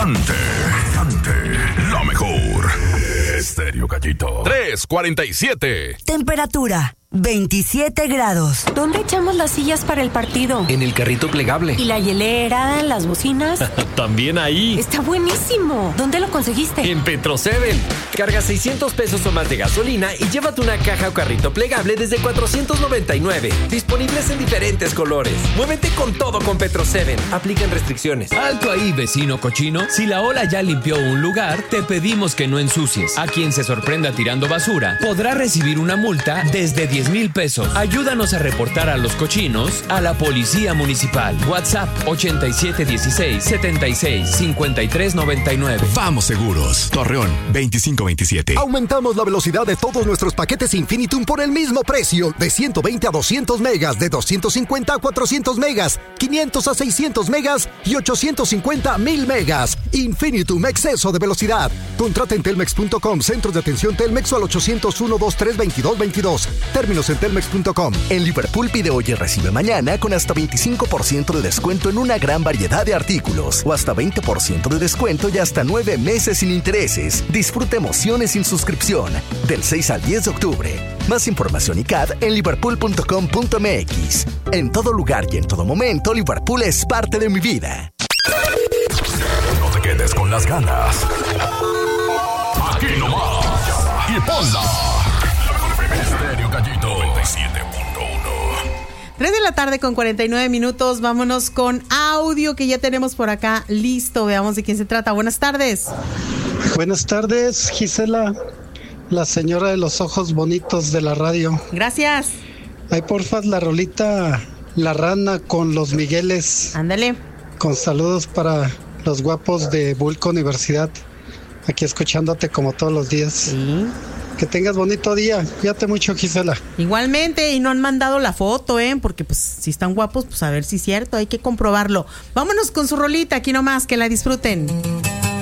cante, la mejor. Estéreo Gallito. 3:47. Temperatura 27 grados. ¿Dónde echamos las sillas para el partido? En el carrito plegable. ¿Y la hielera, las bocinas? También ahí. Está buenísimo. ¿Dónde lo conseguiste? En Petro 7. Carga 600 pesos o más de gasolina y llévate una caja o carrito plegable desde 499. Disponibles en diferentes colores. Muévete con todo con Petro 7. Aplican restricciones. Alto ahí, vecino cochino. Si la ola ya limpió un lugar, te pedimos que no ensucies. A quien se sorprenda tirando basura podrá recibir una multa desde 10,000 pesos. Ayúdanos a reportar a los cochinos a la Policía Municipal. WhatsApp 8716-765399. Vamos seguros. Torreón 2527. Aumentamos la velocidad de todos nuestros paquetes Infinitum por el mismo precio. De 120 a 200 megas, de 250 a 400 megas, 500 a 600 megas y 850 a 1000 megas. Infinitum, exceso de velocidad. Contrata en telmex.com, centros de atención Telmex o al 801-223-2222. Términos en telmex.com. En Liverpool pide hoy y recibe mañana con hasta 25% de descuento en una gran variedad de artículos o hasta 20% de descuento y hasta 9 meses sin intereses. Disfruta emociones sin suscripción del 6 al 10 de octubre. Más información y CAD en liverpool.com.mx. En todo lugar y en todo momento, Liverpool es parte de mi vida. No te quedes con las ganas. Aquí nomás. Y ponla. Estéreo Gallito 97.1. 3 de la tarde con 49 minutos. Vámonos con audio que ya tenemos por acá listo. Veamos de quién se trata. Buenas tardes. Buenas tardes, Gisela, la señora de los ojos bonitos de la radio. Gracias. Ay, porfa, la rolita La Rana con los Migueles. Ándale. Con saludos para los guapos de Vulco Universidad. Aquí escuchándote como todos los días. Sí. Que tengas bonito día. Cuídate mucho, Gisela. Igualmente, y no han mandado la foto, porque pues si están guapos, pues a ver si es cierto, hay que comprobarlo. Vámonos con su rolita, aquí nomás, que la disfruten.